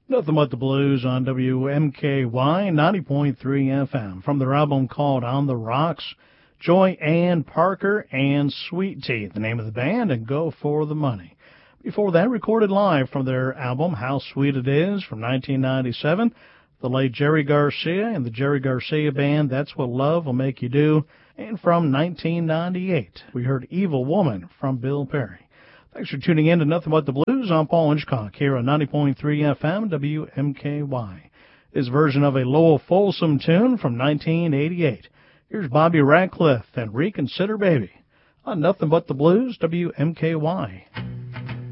Nothing But the Blues on WMKY 90.3 FM. From their album called On the Rocks, Joy Ann Parker and Sweet Tea, the name of the band, and Go for the Money. Before that, recorded live from their album How Sweet It Is from 1997, the late Jerry Garcia and the Jerry Garcia Band, That's What Love Will Make You Do. And from 1998, we heard Evil Woman from Bill Perry. Thanks for tuning in to Nothing But the Blues. I'm Paul Hitchcock here on 90.3 FM WMKY. This version of a Lowell Folsom tune from 1988. Here's Bobby Ratcliffe and Reconsider Baby on Nothing But the Blues, WMKY.